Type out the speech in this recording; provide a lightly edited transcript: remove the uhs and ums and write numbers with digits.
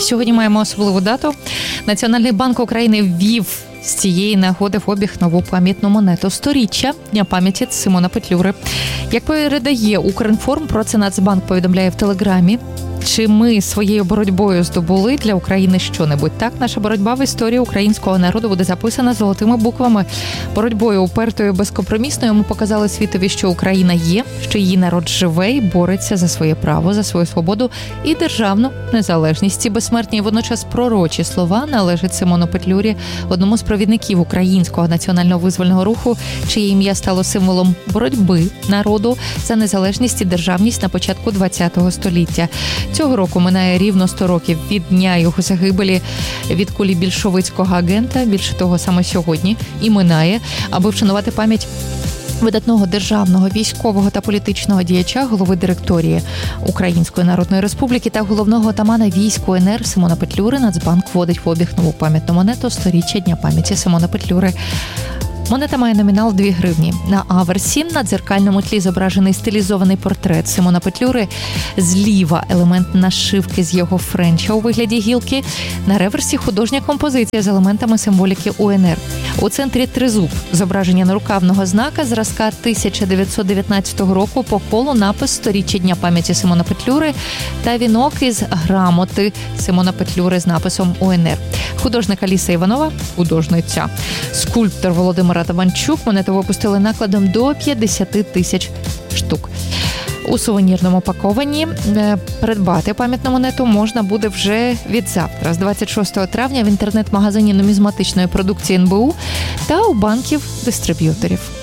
Сьогодні маємо особливу дату. Національний банк України ввів з цієї нагоди в обіг нову пам'ятну монету сторіччя Дня пам'яті Симона Петлюри. Як передає Укрінформ, про це Нацбанк повідомляє в Телеграмі. Чи ми своєю боротьбою здобули для України що-небудь? Так, наша боротьба в історії українського народу буде записана золотими буквами. Боротьбою упертою, безкомпромісною ми показали світові, що Україна є, що її народ живе і бореться за своє право, за свою свободу і державну незалежність. Ці безсмертні і водночас пророчі слова належать Симону Петлюрі, одному з провідників українського національного визвольного руху, чиє ім'я стало символом боротьби народу за незалежність і державність на початку ХХ століття. Цього року минає рівно 100 років від дня його загибелі від кулі більшовицького агента. Більше того, саме сьогодні і минає, аби вшанувати пам'ять видатного державного, військового та політичного діяча, голови директорії Української Народної Республіки та головного отамана військ УНР Симона Петлюри. Нацбанк вводить в обіг нову пам'ятну монету сторіччя Дня пам'яті Симона Петлюри. Монета має номінал 2 гривні. На аверсі на дзеркальному тлі зображений стилізований портрет Симона Петлюри. Зліва елемент нашивки з його френча у вигляді гілки. На реверсі художня композиція з елементами символіки УНР. У центрі тризуб зображення нарукавного знака зразка 1919 року, по колу напис «Сторіччя Дня пам'яті Симона Петлюри» та вінок із грамоти Симона Петлюри з написом УНР. Художник Аліса Іванова, художниця, скульптор Володимир Атаманчук монету випустили накладом до 50 тисяч штук. У сувенірному пакованні придбати пам'ятну монету можна буде вже від завтра, з 26 травня в інтернет-магазині нумізматичної продукції НБУ та у банків-дистриб'юторів.